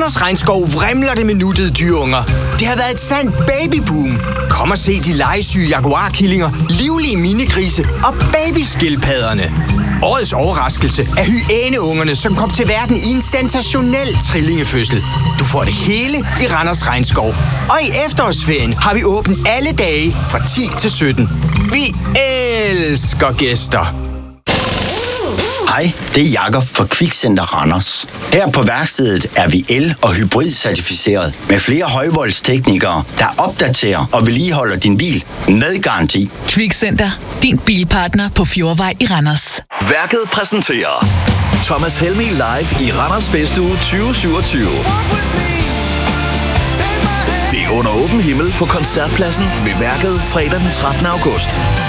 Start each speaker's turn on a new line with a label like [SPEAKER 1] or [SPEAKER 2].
[SPEAKER 1] Randers Regnskov vrimler det med nuttede dyrunger. Det har været et sandt babyboom. Kom og se de legesyge jaguarkillinger, livlige minigrise og babyskildpadderne. Årets overraskelse er hyæneungerne, som kom til verden i en sensationel trillingefødsel. Du får det hele i Randers Regnskov. Og i efterårsferien har vi åbent alle dage fra 10 til 17. Vi elsker gæster.
[SPEAKER 2] Hej, det er Jakob fra Kvikcenter Randers. Her på værkstedet er vi el- og hybrid-certificeret med flere højvoldsteknikere, der opdaterer og vedligeholder din bil med garanti.
[SPEAKER 3] Kvikcenter, din bilpartner på Fjordvej i Randers.
[SPEAKER 4] Værket præsenterer Thomas Helmig live i Randers Festuge 2027. Det er under åben himmel på Koncertpladsen ved Værket fredag den 13. august.